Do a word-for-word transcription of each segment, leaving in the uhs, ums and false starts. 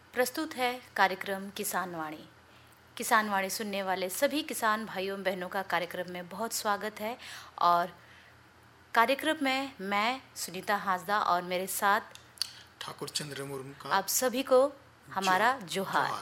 प्रस्तुत है कार्यक्रम किसान वाणी। किसान वाणी सुनने वाले सभी किसान भाइयों बहनों का कार्यक्रम में बहुत स्वागत है। और कार्यक्रम में मैं सुनीता हांसदा और मेरे साथ ठाकुर चंद्र मुर्मू का आप सभी को हमारा जोहार। जोहार।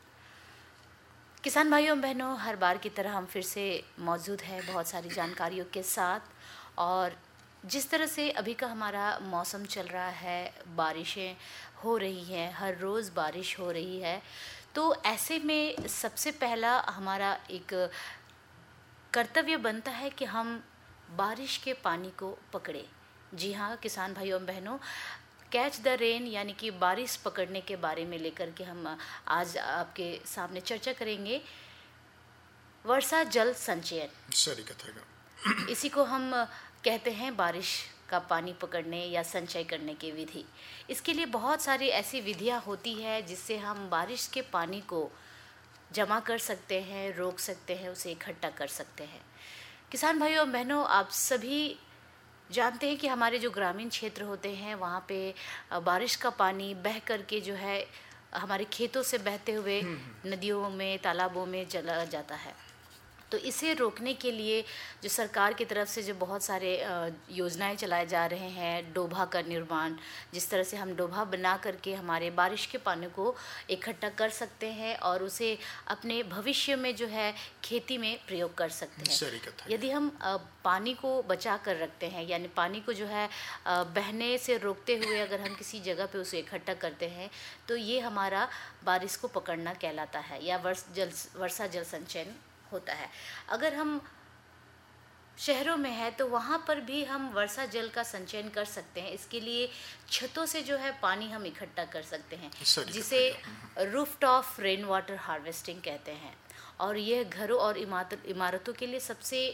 किसान भाइयों बहनों, हर बार की तरह हम फिर से मौजूद हैं बहुत सारी जानकारियों के साथ। और जिस तरह से अभी का हमारा मौसम चल रहा है, बारिशें हो रही हैं, हर रोज़ बारिश हो रही है, तो ऐसे में सबसे पहला हमारा एक कर्तव्य बनता है कि हम बारिश के पानी को पकड़े। जी हाँ किसान भाइयों बहनों, कैच द रेन यानी कि बारिश पकड़ने के बारे में लेकर के हम आज आपके सामने चर्चा करेंगे। वर्षा जल संचयन, सही कथेगा। इसी को हम कहते हैं बारिश का पानी पकड़ने या संचय करने की विधि। इसके लिए बहुत सारी ऐसी विधियां होती है जिससे हम बारिश के पानी को जमा कर सकते हैं, रोक सकते हैं, उसे इकट्ठा कर सकते हैं। किसान भाइयों बहनों, आप सभी जानते हैं कि हमारे जो ग्रामीण क्षेत्र होते हैं वहाँ पे बारिश का पानी बह करके जो है हमारे खेतों से बहते हुए नदियों में, तालाबों में चला जाता है। तो इसे रोकने के लिए जो सरकार की तरफ से जो बहुत सारे योजनाएं चलाए जा रहे हैं, डोभा का निर्माण, जिस तरह से हम डोभा बना करके हमारे बारिश के पानी को इकट्ठा कर सकते हैं और उसे अपने भविष्य में जो है खेती में प्रयोग कर सकते हैं। यदि हम पानी को बचा कर रखते हैं, यानी पानी को जो है बहने से रोकते हुए अगर हम किसी जगह पे उसे इकट्ठा करते हैं, तो ये हमारा बारिश को पकड़ना कहलाता है या वर्ष जल वर्षा जल संचयन होता है। अगर हम शहरों में है तो वहाँ पर भी हम वर्षा जल का संचयन कर सकते हैं। इसके लिए छतों से जो है पानी हम इकट्ठा कर सकते हैं, जिसे रूफटॉप रेन वाटर हार्वेस्टिंग कहते हैं। और यह घरों और इमारतों के लिए सबसे